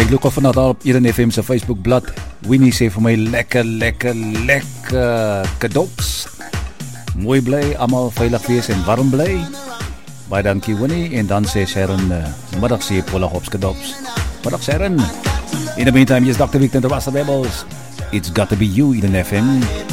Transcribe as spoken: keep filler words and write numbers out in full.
Ek loop vanaand al op Eden F M se Facebook blad. Winnie sê vir my lekker, lekker, lekker kadops. Mooi bly, almal veilig wees en warm bly. Baie dankie Winnie. En dan sê Sharon, uh, middag sê Pola Hops kadops. Middag Sharon. In the meantime, yes, Doctor Victor and the Rasta Rebels. It's got to be you, Eden F M.